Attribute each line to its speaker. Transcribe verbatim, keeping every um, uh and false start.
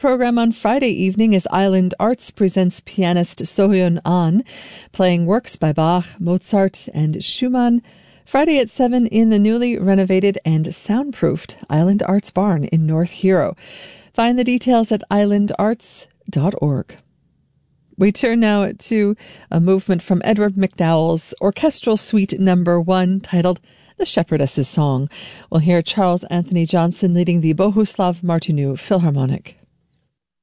Speaker 1: program on Friday evening is Island Arts presents pianist Sohyun Ahn, playing works by Bach, Mozart, and Schumann. Friday at seven in the newly renovated and soundproofed Island Arts Barn in North Hero. Find the details at island arts dot org. We turn now to a movement from Edward McDowell's Orchestral Suite Number One, titled The Shepherdess's Song. We'll hear Charles Anthony Johnson leading the Bohuslav Martinu Philharmonic.